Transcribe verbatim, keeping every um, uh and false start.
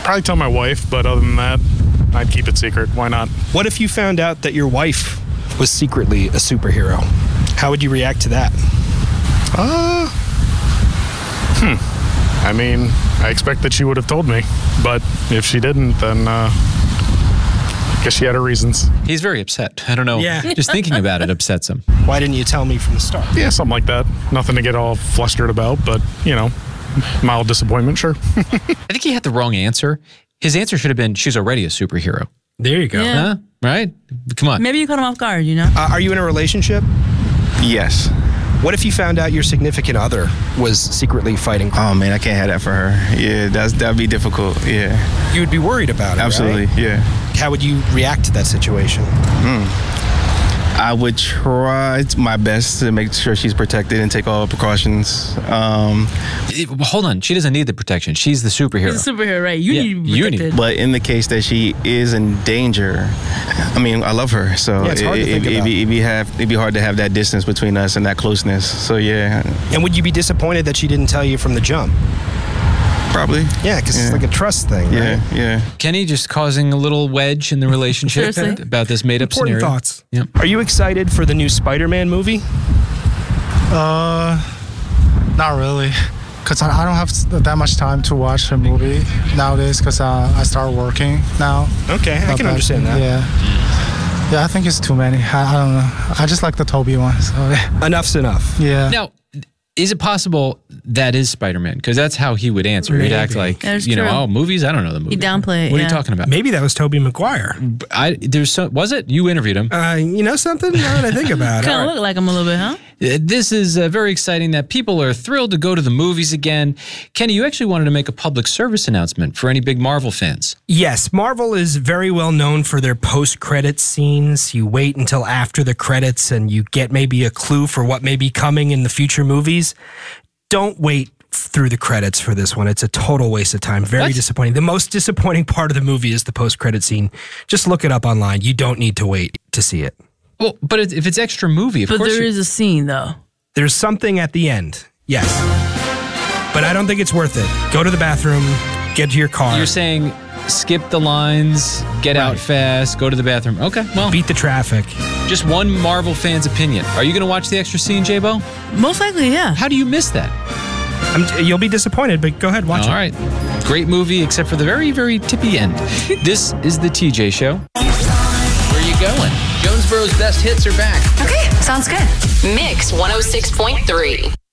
probably tell my wife, but other than that, I'd keep it secret. Why not? What if you found out that your wife was secretly a superhero? How would you react to that? Uh, hmm. I mean, I expect that she would have told me, but if she didn't, then uh, I guess she had her reasons. He's very upset. I don't know. Yeah. Just thinking about it upsets him. Why didn't you tell me from the start? Yeah, something like that. Nothing to get all flustered about, but, you know, mild disappointment, sure. I think he had the wrong answer. His answer should have been, she's already a superhero. There you go. Yeah. Huh? Right? Come on. Maybe you caught him off guard, you know? Uh, are you in a relationship? Yes. What if you found out your significant other was secretly fighting crime? Oh man, I can't have that for her. Yeah, that's that'd be difficult. Yeah. You would be worried about it, Absolutely. right? Yeah. How would you react to that situation? I would try my best to make sure she's protected and take all precautions. Um, It- hold on. She doesn't need the protection. She's the superhero. He's a superhero, right? You Yeah, need to be you protected. need- but in the case that she is in danger, I mean, I love her, so Yeah, it's hard to it, think it, about. it'd, be, it'd, be have, it'd be hard to have that distance between us and that closeness. So yeah, And would you be disappointed that she didn't tell you from the jump? probably. Yeah, because it's Yeah. like a trust thing, Yeah, right? yeah. Kenny just causing a little wedge in the relationship Seriously? about this made-up Important scenario. thoughts. Yep. Are you excited for the new Spider-Man movie? Uh, not really, cause I, I don't have that much time to watch a movie nowadays. Cause uh, I start working now. Okay, I But can back understand then, that. Yeah, yeah. I think it's too many. I, I don't know. I just like the Toby one. So yeah. Enough's enough. yeah. Now, is it possible that is Spider-Man? Because that's how he would answer. He'd act like, That's you know, true. oh, movies? I don't know the movie. He'd downplay it, What are yeah. you talking about? Maybe that was Tobey Maguire. I, there's so, was it? You interviewed him. Uh, you know something? Now that I think about it. Kind of look like him a little bit, huh? Uh, This is uh, very exciting that people are thrilled to go to the movies again. Kenny, you actually wanted to make a public service announcement for any big Marvel fans. Yes, Marvel is very well known for their post-credits scenes. You wait until after the credits and you get maybe a clue for what may be coming in the future movies. Don't wait through the credits for this one. It's a total waste of time. Very What? disappointing. The most disappointing part of the movie is the post-credit scene. Just look it up online. You don't need to wait to see it. Well, but it, if it's extra movie, of But course. there you- is a scene, though. There's something at the end. Yes. But I don't think it's worth it. Go to the bathroom, get to your car, You're saying skip the lines, get out Right. fast, go to the bathroom. Okay, well, beat the traffic. just one Marvel fan's opinion. Are you going to watch the extra scene, J-Bo? Most likely, yeah. How do you miss that? I'm, you'll be disappointed, but go ahead, watch All it. right. Great movie, except for the very, very tippy end. This is the T J Show. Where are you going? Jonesboro's best hits are back. Okay, sounds good. Mix one oh six point three.